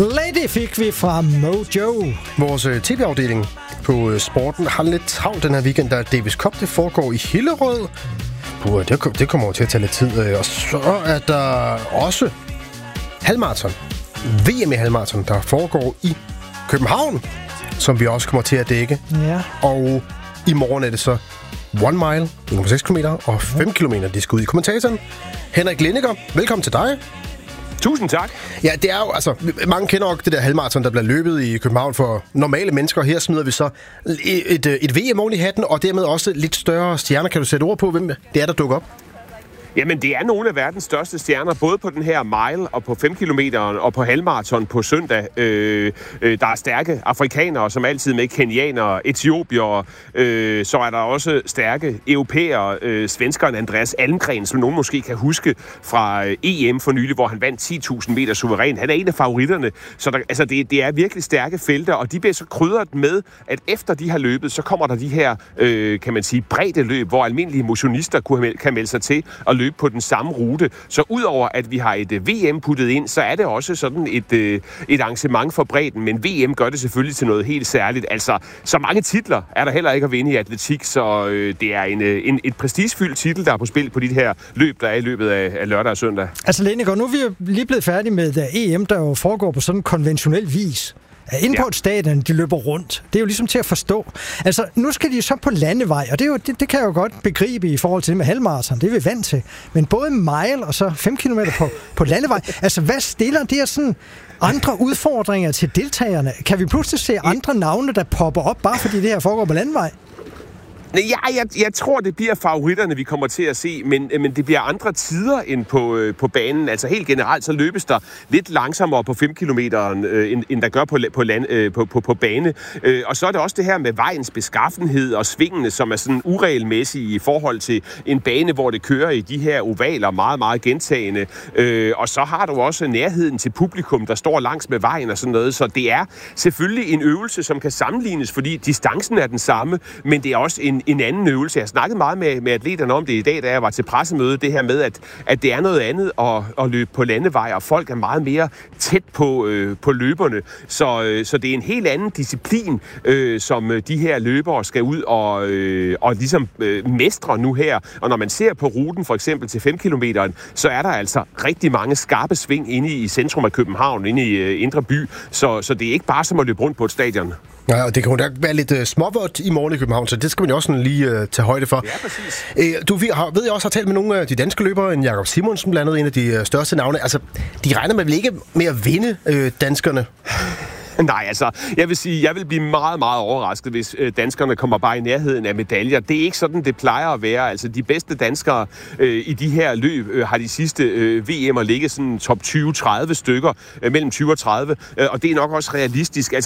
Lady fik vi fra Mojo. Vores tv-afdeling på sporten har lidt travlt den her weekend, da Davis Cup det foregår i Hillerød. Det kommer jo til at tage lidt tid. Og så er der også halvmarathon. VM i halvmarathon, der foregår i København, som vi også kommer til at dække. Ja. Og i morgen er det så 1 mile, 1,6 km og 5 km, de skal ud i kommentatoren. Henrik Lindegaard, velkommen til dig. Tusind tak. Ja, det er jo, altså, mange kender jo det der halvmarathon, der bliver løbet i København for normale mennesker. Her smider vi så et VM oven i hatten, og dermed også lidt større stjerner. Kan du sætte ord på, hvem det er, der dukker op? Jamen, det er nogle af verdens største stjerner, både på den her mile og på 5 kilometer og på halvmarathon på søndag. Der er stærke afrikanere, som altid med, kenianere, etiopiere. Så er der også stærke europæere, svenskeren Andreas Almgren, som nogen måske kan huske fra EM for nylig, hvor han vandt 10.000 meter suveræn. Han er en af favoritterne. Så det er virkelig stærke felter, og de bliver så krydret med, at efter de har løbet, så kommer der de her, kan man sige, bredde løb, hvor almindelige motionister kan melde sig til og løbe på den samme rute. Så udover at vi har et VM puttet ind, så er det også sådan et arrangement for bredden, men VM gør det selvfølgelig til noget helt særligt. Altså, så mange titler er der heller ikke at vinde i atletik, så det er et prestigefyldt titel, der er på spil på de her løb, der er i løbet af lørdag og søndag. Altså, Lennegaard, nu er vi jo lige blevet færdige med EM, der jo foregår på sådan konventionel vis. Inde på et stadion, de løber rundt. Det er jo ligesom til at forstå. Altså, nu skal de så på landevej, og det kan jeg jo godt begribe i forhold til det med halvmarathon. Det er vi vant til. Men både mile og så 5 km på landevej. Altså, hvad stiller det her sådan andre udfordringer til deltagerne? Kan vi pludselig se andre navne, der popper op, bare fordi det her foregår på landevej? Ja, jeg tror, det bliver favoritterne, vi kommer til at se, men det bliver andre tider end på banen. Altså helt generelt, så løbes der lidt langsommere på 5 kilometeren, end der gør på bane. Og så er det også det her med vejens beskaffenhed og svingene, som er sådan uregelmæssige i forhold til en bane, hvor det kører i de her ovaler meget, meget gentagende. Og så har du også nærheden til publikum, der står langs med vejen og sådan noget. Så det er selvfølgelig en øvelse, som kan sammenlignes, fordi distancen er den samme, men det er også en anden øvelse. Jeg snakkede meget med atleterne om det i dag, da jeg var til pressemøde, det her med, at det er noget andet at løbe på landevej, og folk er meget mere tæt på løberne. Så det er en helt anden disciplin, som de her løbere skal ud og ligesom mestre nu her. Og når man ser på ruten, for eksempel til 5 kilometeren, så er der altså rigtig mange skarpe sving inde i centrum af København, inde i Indre By. Så det er ikke bare som at løbe rundt på et stadion. Ja, og det kan jo da være lidt småvådt i morgen i København, så det skal man jo også sådan lige tage højde for. Ja, præcis. Du ved, jeg også har talt med nogle af de danske løbere, en Jakob Simonsen, blandt andet en af de største navne. Altså, de regner vel ikke med at vinde danskerne? Nej, altså, jeg vil sige, jeg vil blive meget, meget overrasket, hvis danskerne kommer bare i nærheden af medaljer. Det er ikke sådan, det plejer at være. Altså, de bedste danskere i de her løb har de sidste VM'er ligget sådan top 20-30 stykker, mellem 20 og 30, og det er nok også realistisk. Altså,